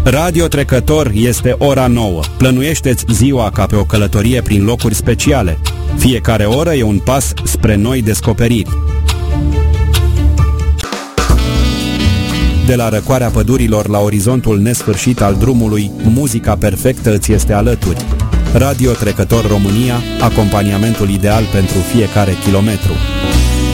Radio Trecător este ora 9. Plănuiește-ți ziua ca pe o călătorie prin locuri speciale. Fiecare oră e un pas spre noi descoperiri. De la răcoarea pădurilor la orizontul nesfârșit al drumului, muzica perfectă îți este alături. Radio Trecător România, acompaniamentul ideal pentru fiecare kilometru.